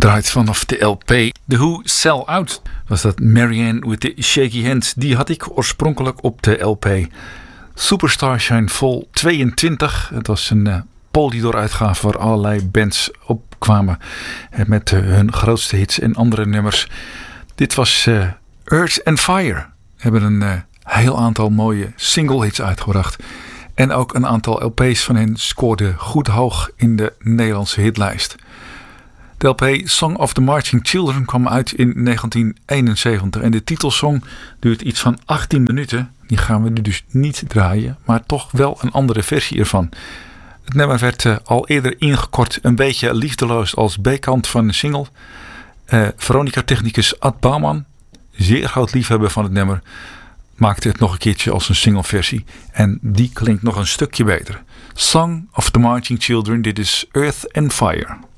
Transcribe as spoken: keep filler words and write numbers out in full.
gedraaid vanaf de L P. The Who Sell Out was dat. Marianne with the Shaky Hands. Die had ik oorspronkelijk op de L P. Superstar Shine Vol tweeëntwintig. Het was een uh, Polydor uitgave waar allerlei bands opkwamen uh, met uh, hun grootste hits en andere nummers. Dit was uh, Earth and Fire. Hebben een uh, heel aantal mooie single hits uitgebracht. En ook een aantal L P's van hen scoorden goed hoog in de Nederlandse hitlijst. De L P Song of the Marching Children kwam uit in negentien eenenzeventig. En de titelsong duurt iets van achttien minuten. Die gaan we nu dus niet draaien, maar toch wel een andere versie ervan. Het nummer werd uh, al eerder ingekort een beetje liefdeloos als B-kant van een single. Uh, Veronica-technicus Ad Bouwman, zeer groot liefhebber van het nummer, maakte het nog een keertje als een singleversie. En die klinkt nog een stukje beter. Song of the Marching Children, dit is Earth and Fire.